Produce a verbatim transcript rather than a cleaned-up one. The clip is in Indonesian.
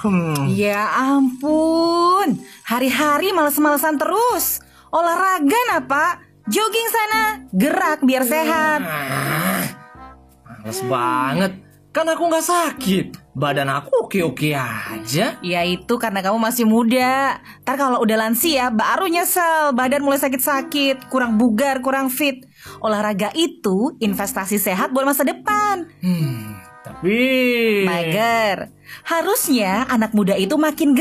Hmm. Ya ampun, hari-hari males-malesan terus. Olahraga nah Pak, jogging sana, gerak biar sehat. Ah, males banget. Kan aku gak sakit. Badan aku oke-oke aja. Ya itu karena kamu masih muda. Ntar kalau udah lansia baru nyesel, badan mulai sakit-sakit, kurang bugar, kurang fit. Olahraga itu investasi sehat buat masa depan. Hmm, tapi... Mager. Harusnya anak muda itu makin